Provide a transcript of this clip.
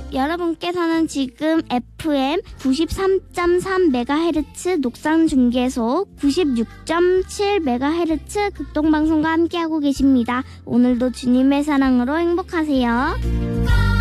여러분께서는 지금 FM 93.3MHz 녹상중계소 96.7MHz 극동방송과 함께하고 계십니다. 오늘도 주님의 사랑으로 행복하세요.